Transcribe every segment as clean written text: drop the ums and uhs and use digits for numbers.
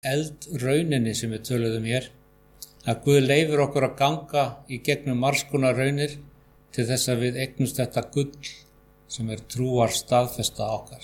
eldrauninni sem við töluðum hér, að Guð leyfir okkur að ganga í gegnum margs konar raunir til þess að við eignumst þetta gull sem trúar staðfesta okkar.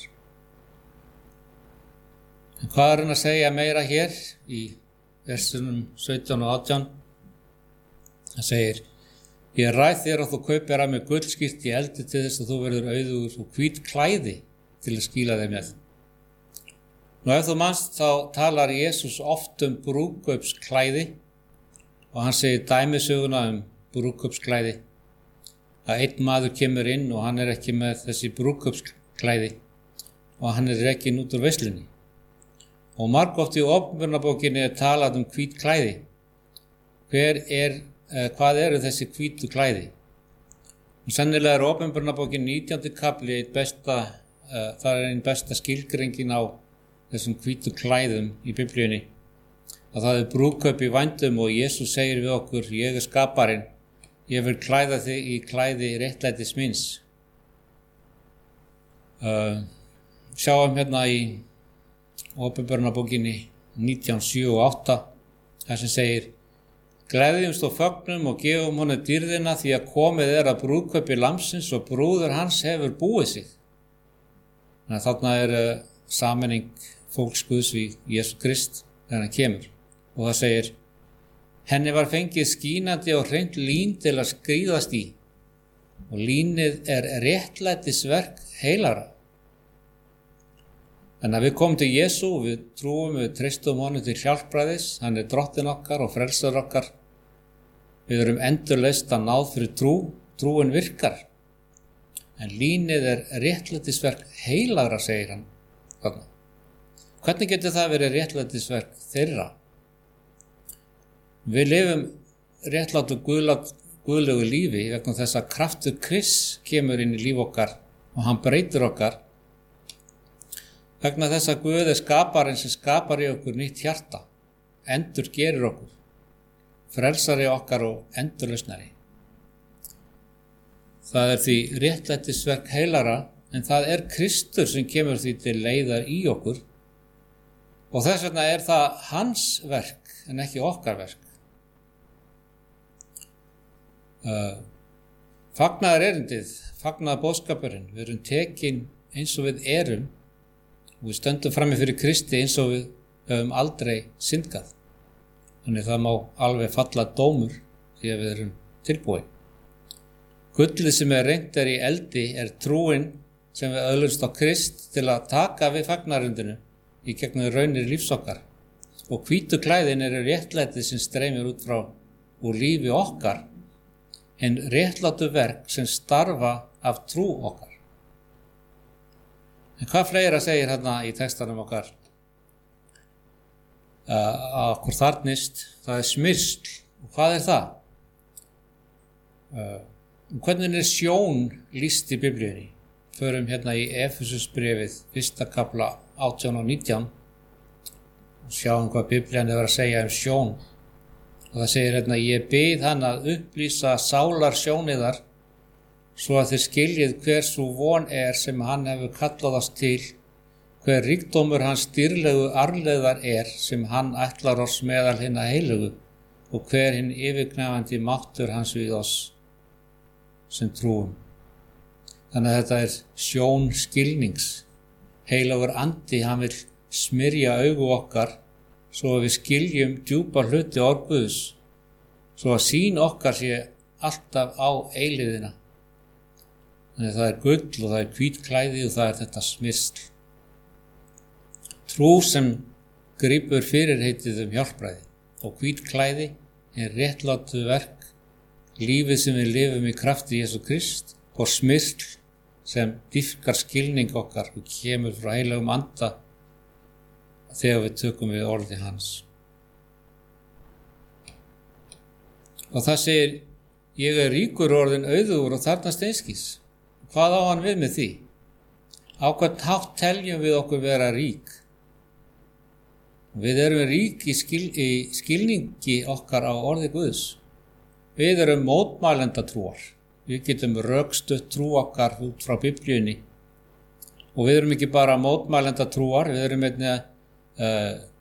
En hvað hann að segja meira hér í versunum 17 og 18? Það segir: Ég ræð þér að þú kaupir af mig gullskýrt í eldi til þess að þú verður auðugur og hvít klæði til að skýla þeim með. Nú ef þú manst þá talar Jesús oft brúðkaupsklæði og hann segir dæmisöguna brúðkaupsklæði. Að einn maður kemur inn og hann ekki með þessi brúðkaupsklæði og hann rekinn út úr veislunni. Og margoft í Opinberunarbókinni talað hvít klæði. Hvað eru þessi hvítu klæði? Og sennilega Opinberunarbókin 19. kapli það einn besta skilgreiningin á þessum hvítu klæðum í Biblíunni. Að það brúðkaup í vændum og Jesús segir við okkur: Ég skaparinn, ég vil klæða þig í klæði réttlætis míns. Sjáum hérna í Opinberunarbókinni 19, 7 og 8 þar sem segir: Gleðjumst og fögnum og gefum honum dýrðina því að komið að brúðkaupi lambsins og brúður hans hefur búið sig. Þannig að þarna sameining fólks Guðs við Jesú Krist þegar hann kemur. Og það segir: Henni var fengið skínandi og hreint lín til að skríðast í og línið réttlætisverk heilara. En að við komum til Jesú, við trúum, við treystum honum til hjálpræðis, hann drottinn okkar og frelsar okkar. Við endurlaust að náð fyrir trú, trúin virkar. En línið réttlætisverk heilara, segir hann. Hvernig getur það verið réttlætisverk þeirra? Við lifum réttlátu guðlegu lífi vegna þess að kraftur Krists kemur inn í líf okkar og hann breytir okkar. Vegna þess að Guð skaparinn sem skapar í okkur nýtt hjarta, endur gerir okkur, frelsari okkar og endurlausnari. Það því réttlætisverk heilara, en það Kristur sem kemur því til leiðar í okkur og þess vegna það hans verk en ekki okkar verk. Fagnaðarerindið, fagnaðarboðskapurinn, við tekin eins og við og við stöndum frammi fyrir Kristi eins og við höfum aldrei syndgað. Þannig það má alveg falla dómur því að við tilbúin. Gullið sem reynt í eldi trúin sem við öðlumst á Krist til að taka við fagnaðarerindinu í gegnum raunir lífs okkar. Og hvítu klæðin réttlætið sem streymir út frá úr lífi okkar, en réttlátu verk sem starfa af trú okkar. En hvað fleira segir hérna í textanum okkar? Að okkur þarnist, það smyrsl. Og hvað það? Hvernig sjón lýst í Biblíunni? Förum hérna í Efesusbréfið, 1. kapla 18 og 19 og sjáum hvað Biblían að segja sjón. Og það segir hérna: Ég bið hann að upplýsa sálar sjóniðar svo að þið skiljið hver sú von sem hann hefur kallað oss til, hver ríkdómur hans dýrlegu arfleifðar sem hann ætlar oss meðal hinna heilugu og hver hinn yfirgnæfandi máttur hans við oss sem trúum. Þannig að þetta sjón skilnings. Heilagur andi, hann vil smyrja augu okkar svo að við skiljum djúpa hluti orð Guðs, svo að sýn okkar sé alltaf á eilífðina. Þannig að það gull og það hvít klæði og það þetta smyrsl. Trú sem grípur fyrirheitið hjálpræði og hvít klæði réttlátu verk, lífið sem við lifum í krafti Jesú Krist og smyrsl sem dýpkar skilning okkar og kemur frá heilagum anda þegar við tökum við orði hans. Og það segir: Ég ríkur orðin auðugur og þarnast einskis. Hvað á hann við með því? Á hvern hátt teljum við okkur vera rík? Við rík í skilningi okkar á orði Guðs. Við mótmælendatrúar. Við getum rökstutt trú okkar út frá Biblíunni. Og við ekki bara mótmælendatrúar, við einnig